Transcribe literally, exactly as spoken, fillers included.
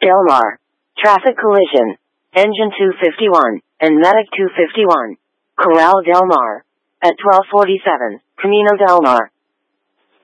Del Mar. Traffic collision. Engine two fifty-one and Medic two fifty-one. Corral Del Mar. At twelve forty-seven, Camino Del Mar.